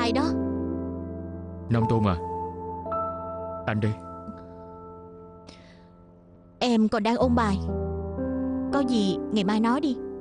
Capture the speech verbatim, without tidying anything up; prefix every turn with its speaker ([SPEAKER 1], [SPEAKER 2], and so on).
[SPEAKER 1] bài đó.
[SPEAKER 2] Nam Tôn à, anh đây.
[SPEAKER 1] Em còn đang ôn bài, có gì ngày mai nói đi.